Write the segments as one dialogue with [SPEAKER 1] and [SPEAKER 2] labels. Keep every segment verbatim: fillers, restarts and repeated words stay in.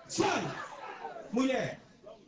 [SPEAKER 1] Sai! Mulher!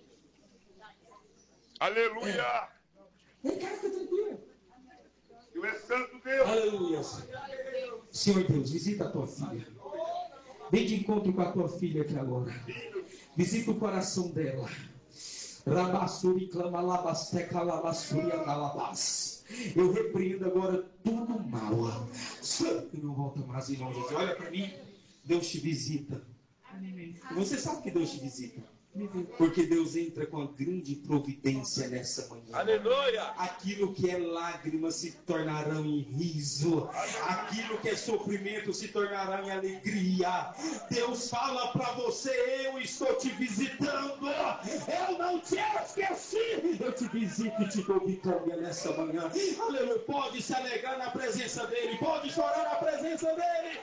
[SPEAKER 2] Aleluia!
[SPEAKER 1] É. Vem cá, fica tranquilo.
[SPEAKER 2] Tu és santo Deus.
[SPEAKER 1] Aleluia. Senhor Deus, visita a tua filha. Vem de encontro com a tua filha aqui agora. Visita o coração dela. Rabassuri clama labasteca labassuria galabas. Eu repreendo agora tudo mal. Sangue não volta mais, irmão Jesus. Olha para mim. Deus te visita. Você sabe que Deus te visita. Porque Deus entra com a grande providência nessa manhã.
[SPEAKER 2] Aleluia!
[SPEAKER 1] Aquilo que é lágrimas se tornarão em riso. Aquilo que é sofrimento se tornará em alegria. Deus fala para você: eu estou te visitando. Eu não te esqueci. Eu te visito e te dou vitória nessa manhã. Aleluia. Pode se alegrar na presença dele. Pode chorar na presença dele.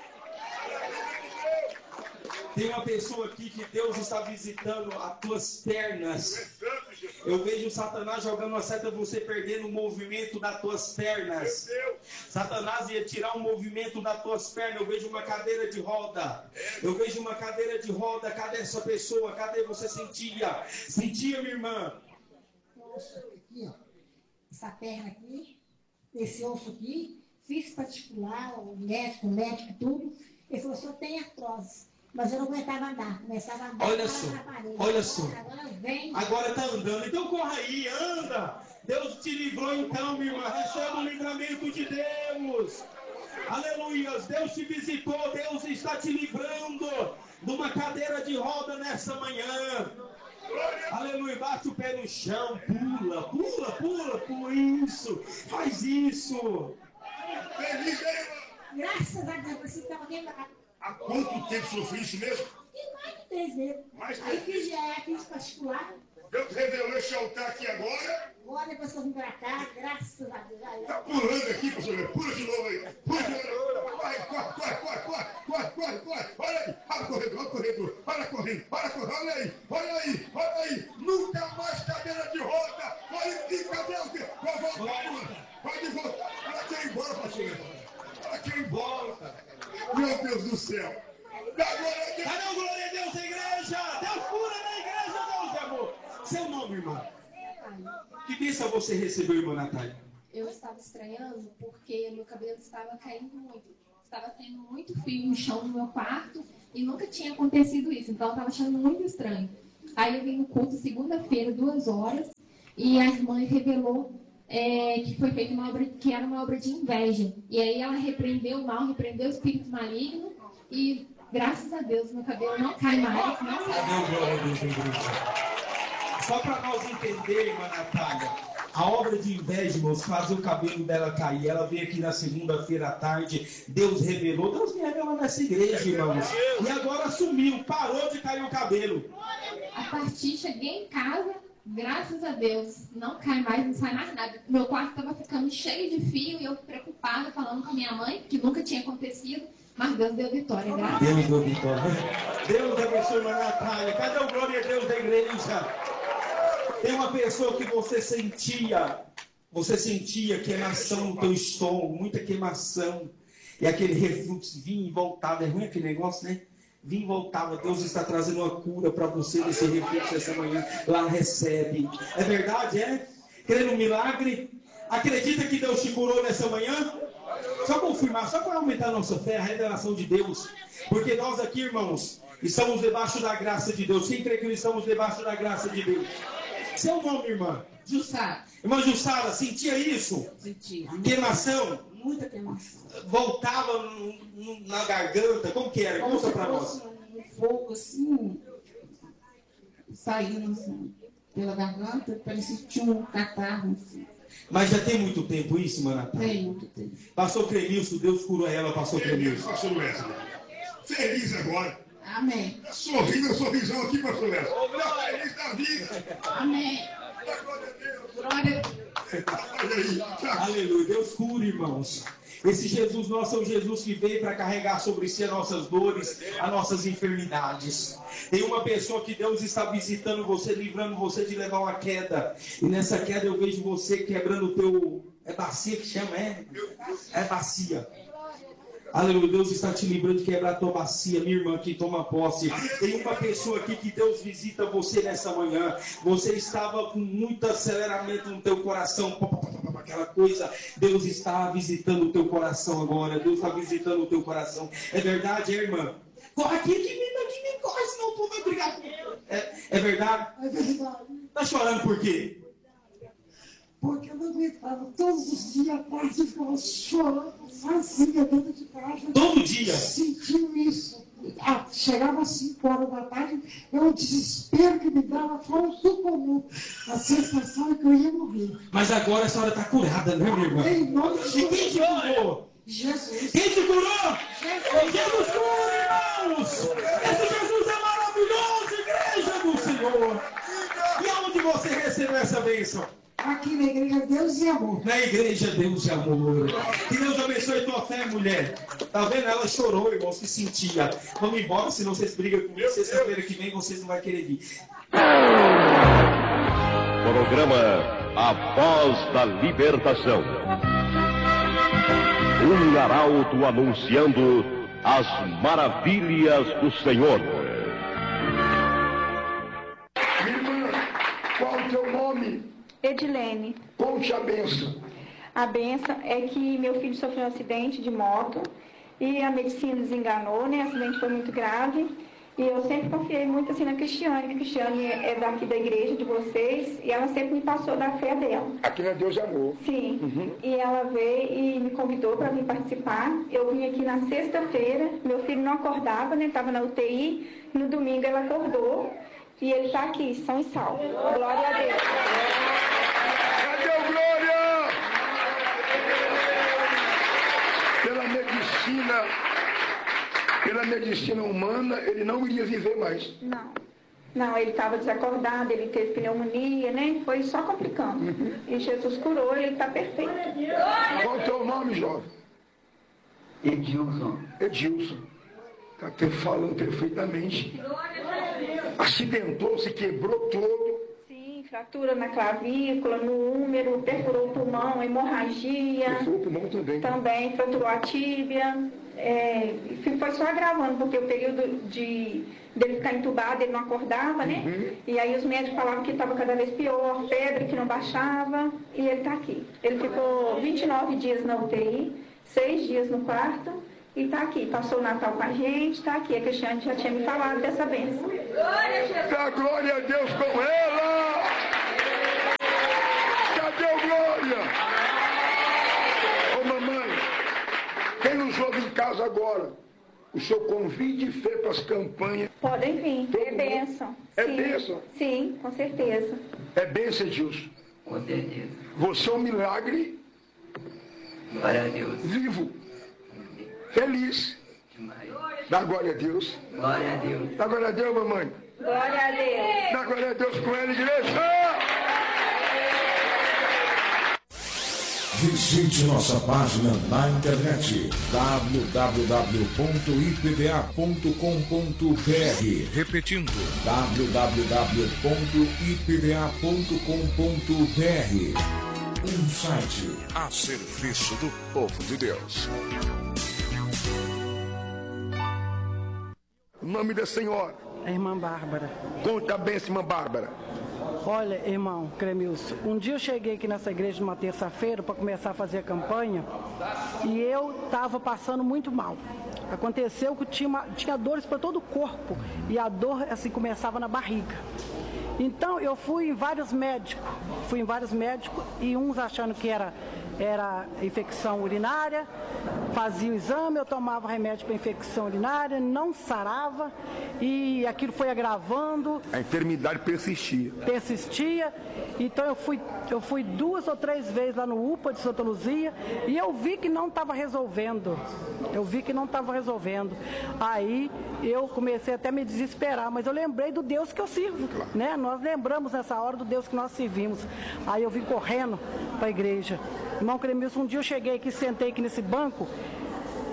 [SPEAKER 1] Tem uma pessoa aqui que Deus está visitando as tuas pernas. Eu vejo Satanás jogando uma seta, você perdendo o movimento das tuas pernas. Satanás ia tirar o movimento das tuas pernas. Eu vejo uma cadeira de roda. Eu vejo uma cadeira de roda. Cadê essa pessoa? Cadê você? Sentia? Sentia, minha irmã?
[SPEAKER 3] Osso aqui, ó. Essa perna aqui, esse osso aqui, fiz particular, o médico, o médico, tudo. Ele falou: só tem artrose. Mas eu não aguentava andar, começava a andar.
[SPEAKER 1] Olha só, olha só.
[SPEAKER 3] Agora vem.
[SPEAKER 1] Agora está andando, então corra aí, anda. Deus te livrou então, minha irmã. Receba o livramento de Deus. Aleluia, Deus te visitou, Deus está te livrando de uma cadeira de roda nessa manhã. Aleluia, bate o pé no chão, pula, pula, pula, pula, isso, faz isso.
[SPEAKER 3] Graças a Deus, você estava dentro da...
[SPEAKER 2] Há quanto tempo sofri isso mesmo?
[SPEAKER 3] E mais de três vezes.
[SPEAKER 2] Mais
[SPEAKER 3] Aí
[SPEAKER 2] três
[SPEAKER 3] fiz, é, fiz particular.
[SPEAKER 2] Deus revelou esse altar aqui agora.
[SPEAKER 3] Agora, depois que eu vim pra cá, graças a Deus. Aí,
[SPEAKER 2] Tá pulando aqui, pastor Leandro. Pula de novo aí. Pula de novo. Corre, corre, corre, corre, corre, corre, corre. Olha aí. Olha correndo, olha correndo. Olha correndo, olha correndo. Olha aí, olha aí, olha aí. Nunca mais cadeira de roda. Olha aqui, cadê o quê? Vai voltar. Pode voltar. Ela quer ir embora, pastor Leandro. Ela quer ir embora. Meu Deus do céu. Dá glória a Deus.
[SPEAKER 1] Cadê o glória a Deus da igreja? Deus cura na igreja, Deus de amor. Seu nome, irmã? Que bênção você recebeu, irmã Natália?
[SPEAKER 4] Eu estava estranhando porque meu cabelo estava caindo muito. Estava tendo muito fio no chão do meu quarto e nunca tinha acontecido isso. Então eu estava achando muito estranho. Aí eu vim no culto segunda-feira, duas horas, e a irmã revelou é, que foi feita uma obra, que era uma obra de inveja. E aí ela repreendeu o mal, repreendeu o espírito maligno e, graças a Deus, meu cabelo não cai mais. Não cai.
[SPEAKER 1] Cadê o glória a Deus da igreja? Só para nós entender, irmã Natália, a obra de inveja, irmãos, fazer o cabelo dela cair. Ela veio aqui na segunda-feira à tarde, Deus revelou, Deus me revela nessa igreja, irmãos. E agora sumiu, parou de cair o cabelo.
[SPEAKER 4] A partir, cheguei em casa, graças a Deus, não cai mais, não sai mais nada. Meu quarto estava ficando cheio de fio e eu preocupada, falando com a minha mãe, que nunca tinha acontecido, mas Deus deu vitória, graças a Deus.
[SPEAKER 1] Deus deu vitória. Deus abençoe, irmã Natália. Cadê o glória a Deus da igreja? Tem uma pessoa que você sentia, você sentia queimação no teu estômago, muita queimação, e aquele refluxo vinha e voltava. É ruim aquele negócio, né? Vinha e voltava. Deus está trazendo uma cura para você nesse refluxo essa manhã. Lá recebe. É verdade, é? Crê no milagre? Acredita que Deus te curou nessa manhã? Só confirmar, só para aumentar a nossa fé, a revelação de Deus. Porque nós aqui, irmãos, estamos debaixo da graça de Deus. Quem crê que estamos debaixo da graça de Deus? Seu nome, irmã?
[SPEAKER 5] Jussara.
[SPEAKER 1] Irmã Jussara, sentia isso?
[SPEAKER 5] Sentia.
[SPEAKER 1] Queimação?
[SPEAKER 5] Muita queimação.
[SPEAKER 1] Voltava no, no, na garganta? Como que era? Conta pra nós.
[SPEAKER 5] Um fogo assim, saindo assim, pela garganta, parecia que tinha um catarro assim.
[SPEAKER 1] Mas já tem muito tempo isso, irmã Natália?
[SPEAKER 5] Tem muito tempo.
[SPEAKER 1] Pastor Clemilson, Deus curou ela, pastor Clemilson.
[SPEAKER 2] Pastor Wesley. Feliz agora.
[SPEAKER 5] Amém.
[SPEAKER 2] Tá sorrindo, sorrisão aqui, pastor Wesley. Tá feliz da vida.
[SPEAKER 5] Amém.
[SPEAKER 2] Dá glória a Deus.
[SPEAKER 5] Glória a Deus.
[SPEAKER 2] Olha aí.
[SPEAKER 1] Aleluia, Deus cura, irmãos. Esse Jesus nosso é o Jesus que veio para carregar sobre si as nossas dores, as nossas enfermidades. Tem uma pessoa que Deus está visitando você, livrando você de levar uma queda. E nessa queda eu vejo você quebrando o teu... É bacia que chama, é? É bacia. Aleluia, Deus está te livrando de quebrar a tua bacia, minha irmã, que toma posse. Tem uma pessoa aqui que Deus visita você nessa manhã. Você estava com muito aceleramento no teu coração, aquela coisa. Deus está visitando o teu coração agora. Deus está visitando o teu coração. É verdade, é, irmã? Corre aqui, que me, que me corre, senão tu vai brigar comigo. É, é verdade?
[SPEAKER 3] É verdade.
[SPEAKER 1] Tá chorando por quê?
[SPEAKER 3] Porque eu não aguentava. Todos os dias à tarde eu ficava chorando, sozinha dentro de casa.
[SPEAKER 1] Todo dia?
[SPEAKER 3] Sentindo isso. Ah, chegava às cinco horas da tarde, é um desespero que me dava fora do comum. A sensação é que eu ia morrer.
[SPEAKER 1] Mas agora a senhora está curada, né, minha irmã?
[SPEAKER 3] Em nome de
[SPEAKER 1] E quem te curou?
[SPEAKER 3] Jesus.
[SPEAKER 1] Quem te curou?
[SPEAKER 3] Jesus.
[SPEAKER 1] Jesus cura, irmãos! Esse Jesus é maravilhoso, igreja do Senhor! E aonde você recebeu essa bênção?
[SPEAKER 3] Aqui na igreja Deus e Amor.
[SPEAKER 1] Na igreja Deus e Amor. Que Deus abençoe tua fé, mulher. Tá vendo? Ela chorou, irmãos, se sentia. Vamos embora, senão vocês brigam comigo. Sexta-feira que vem vocês não vão querer vir.
[SPEAKER 6] Programa A Voz da Libertação. Um arauto anunciando as maravilhas do Senhor.
[SPEAKER 2] Irmã, qual o teu nome?
[SPEAKER 7] Edilene.
[SPEAKER 2] Conte a bênção.
[SPEAKER 7] A benção é que meu filho sofreu um acidente de moto e a medicina desenganou, né? O acidente foi muito grave. E eu sempre confiei muito assim na Cristiane, que a Cristiane é daqui da igreja de vocês e ela sempre me passou da fé dela.
[SPEAKER 2] Aqui na Deus e Amor.
[SPEAKER 7] Sim.
[SPEAKER 2] Uhum.
[SPEAKER 7] E ela veio e me convidou para vir participar. Eu vim aqui na sexta-feira, meu filho não acordava, né? Estava na U T I. No domingo ela acordou e ele está aqui, são e salvo. Glória a Deus.
[SPEAKER 2] Cadê o Glória? Pela medicina, pela medicina humana, ele não iria viver mais.
[SPEAKER 7] Não. Não, ele estava desacordado, ele teve pneumonia, né? Foi só complicando. Uhum. E Jesus curou, ele está perfeito.
[SPEAKER 2] Qual o teu nome, jovem?
[SPEAKER 8] Edilson.
[SPEAKER 2] Edilson. Está falando perfeitamente. Acidentou, se quebrou todo.
[SPEAKER 7] Sim, fratura na clavícula, no úmero, perfurou o pulmão, hemorragia.
[SPEAKER 2] Perfurou o pulmão também.
[SPEAKER 7] Também fraturou a tíbia. É, foi só agravando, porque o período de dele ficar entubado, ele não acordava, né? Uhum. E aí os médicos falavam que estava cada vez pior, febre que não baixava, e ele está aqui. Ele ficou vinte e nove dias na U T I, seis dias no quarto, e está aqui. Passou o Natal com a gente, está aqui. A Cristiane já tinha me falado dessa bênção.
[SPEAKER 2] Dá glória a Deus com ela! Cadê o Glória? Ô mamãe, quem nos ouve em casa agora, o seu convite e fé para as campanhas.
[SPEAKER 7] Podem vir,
[SPEAKER 2] Todo
[SPEAKER 7] é bênção.
[SPEAKER 2] É
[SPEAKER 7] Sim.
[SPEAKER 2] bênção?
[SPEAKER 7] Sim, com certeza.
[SPEAKER 2] É bênção, Edilson.
[SPEAKER 8] Com certeza.
[SPEAKER 2] Você é um milagre
[SPEAKER 8] Glória a Deus.
[SPEAKER 2] vivo, feliz.
[SPEAKER 8] Demais.
[SPEAKER 2] Dá glória a Deus.
[SPEAKER 8] Glória a Deus.
[SPEAKER 2] Dá glória a Deus, mamãe.
[SPEAKER 7] Glória a Deus.
[SPEAKER 2] Dá glória a Deus com ela, igreja.
[SPEAKER 9] Visite nossa página na internet w w w ponto i p v a ponto com ponto b r. Repetindo, w w w ponto i p v a ponto com ponto b r. Um site a serviço do povo de Deus.
[SPEAKER 2] O nome da senhora.
[SPEAKER 10] A irmã Bárbara.
[SPEAKER 2] Conta a bênção, irmã Bárbara.
[SPEAKER 10] Olha, irmão Cremilson, um dia eu cheguei aqui nessa igreja numa terça-feira para começar a fazer a campanha e eu estava passando muito mal. Aconteceu que tinha, uma, tinha dores para todo o corpo e a dor assim começava na barriga. Então eu fui em vários médicos, fui em vários médicos e uns achando que era, era infecção urinária, fazia o exame, eu tomava remédio para infecção urinária, não sarava e aquilo foi agravando.
[SPEAKER 2] A enfermidade persistia.
[SPEAKER 10] Persistia, então eu fui, eu fui duas ou três vezes lá no U P A de Santa Luzia e eu vi que não estava resolvendo, eu vi que não estava resolvendo. Aí eu comecei até a me desesperar, mas eu lembrei do Deus que eu sirvo, né? Nós lembramos nessa hora do Deus que nós servimos. Aí eu vim correndo. correndo para a igreja. Irmão Cremilson, um dia eu cheguei aqui, sentei aqui nesse banco, e eu vi que não estava resolvendo. Eu vi que não estava resolvendo. Aí eu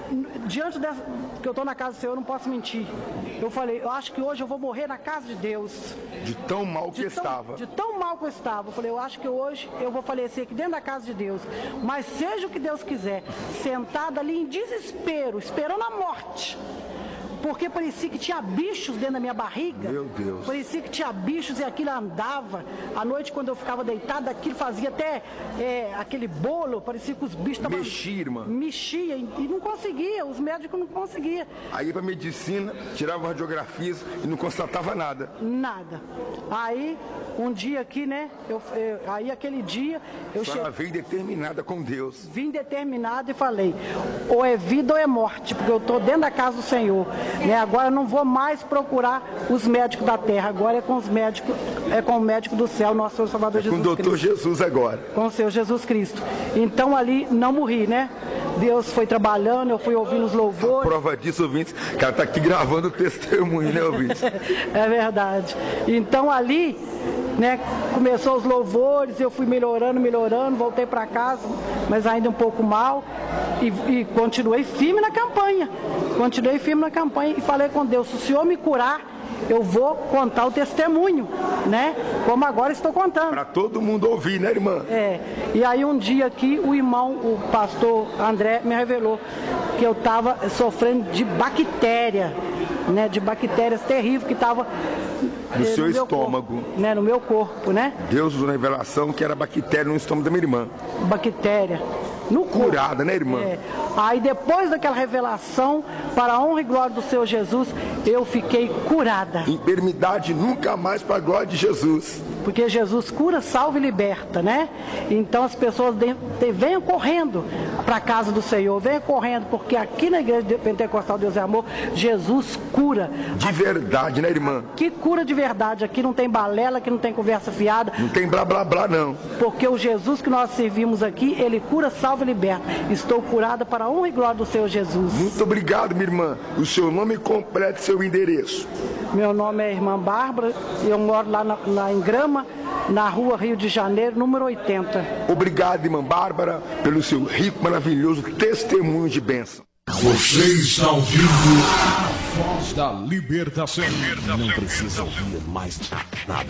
[SPEAKER 10] diante dessa, que eu estou na casa do Senhor, eu não posso mentir. Eu falei, eu acho que hoje eu vou morrer na casa de Deus.
[SPEAKER 11] De tão mal que
[SPEAKER 10] de tão,
[SPEAKER 11] estava.
[SPEAKER 10] De tão mal que eu estava. Eu falei, eu acho que hoje eu vou falecer aqui dentro da casa de Deus. Mas seja o que Deus quiser, sentada ali em desespero, esperando a morte. Porque parecia que tinha bichos dentro da minha barriga.
[SPEAKER 11] Meu Deus.
[SPEAKER 10] Parecia que tinha bichos e aquilo andava. À noite, quando eu ficava deitada, aquilo fazia até é, aquele bolo. Parecia que os bichos estavam...
[SPEAKER 11] Mexia, irmã.
[SPEAKER 10] Mexia e não conseguia. Os médicos não conseguiam.
[SPEAKER 11] Aí para medicina, tirava radiografias e não constatava nada.
[SPEAKER 10] Nada. Aí, um dia aqui, né? Eu, eu, aí, aquele dia... eu
[SPEAKER 11] A senhora
[SPEAKER 10] che...
[SPEAKER 11] veio determinada com Deus.
[SPEAKER 10] Vim determinada e falei, ou é vida ou é morte, porque eu estou dentro da casa do Senhor. Né? Agora eu não vou mais procurar os médicos da terra, agora é com os médicos, é com o médico do céu, nosso Senhor Salvador
[SPEAKER 11] é
[SPEAKER 10] Jesus
[SPEAKER 11] com o doutor
[SPEAKER 10] Cristo.
[SPEAKER 11] Jesus agora.
[SPEAKER 10] Com o Senhor Jesus Cristo. Então ali não morri, né? Deus foi trabalhando, eu fui ouvindo os louvores.
[SPEAKER 11] A prova disso, ouvintes, o cara está aqui gravando o testemunho, né, ouvintes?
[SPEAKER 10] É verdade. Então ali, né, começou os louvores, eu fui melhorando, melhorando, voltei para casa, mas ainda um pouco mal, e, e continuei firme na campanha. Continuei firme na campanha e falei com Deus, se o Senhor me curar, eu vou contar o testemunho, né? Como agora estou contando.
[SPEAKER 11] Para todo mundo ouvir, né, irmã?
[SPEAKER 10] É. E aí um dia aqui, o irmão, o pastor André, me revelou que eu estava sofrendo de bactéria, né? De bactérias terríveis que estavam
[SPEAKER 11] no
[SPEAKER 10] eh,
[SPEAKER 11] seu
[SPEAKER 10] no
[SPEAKER 11] estômago.
[SPEAKER 10] Corpo, né? No meu corpo, né?
[SPEAKER 11] Deus usou na revelação que era bactéria no estômago da minha irmã.
[SPEAKER 10] Bactéria. No corpo.
[SPEAKER 11] Curada, né, irmã?
[SPEAKER 10] É. Aí depois daquela revelação, para a honra e glória do Senhor Jesus, eu fiquei curada.
[SPEAKER 11] Enfermidade nunca mais para a glória de Jesus.
[SPEAKER 10] Porque Jesus cura, salva e liberta, né? Então as pessoas de, de, venham correndo para a casa do Senhor, venham correndo, porque aqui na igreja Pentecostal Deus é Amor, Jesus cura.
[SPEAKER 11] De verdade, né, irmã?
[SPEAKER 10] Que cura de verdade. Aqui não tem balela, aqui não tem conversa fiada.
[SPEAKER 11] Não tem blá blá blá, não.
[SPEAKER 10] Porque o Jesus que nós servimos aqui, ele cura, salva e liberta. Estou curada para a honra e glória do Senhor Jesus.
[SPEAKER 11] Muito obrigado, minha irmã. O seu nome completo e seu endereço.
[SPEAKER 10] Meu nome é Irmã Bárbara e eu moro lá, na, lá em Grama, na rua Rio de Janeiro, número oitenta.
[SPEAKER 11] Obrigado, irmã Bárbara, pelo seu rico, maravilhoso testemunho de bênção.
[SPEAKER 9] Você está ouvindo a voz da libertação. Não precisa ouvir mais nada.